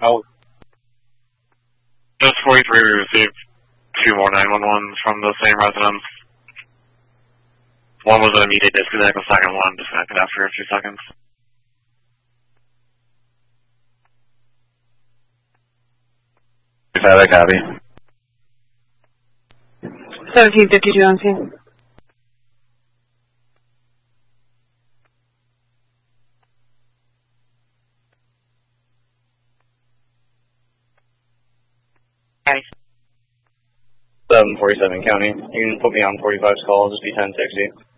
Oh. Just 43, we received 2 more 911s from the same residence. One was an immediate disconnect, the second one disconnected after a few seconds. That copy. 1752 on scene. Okay. 747 County. You can put me on 45's call, just be 1060.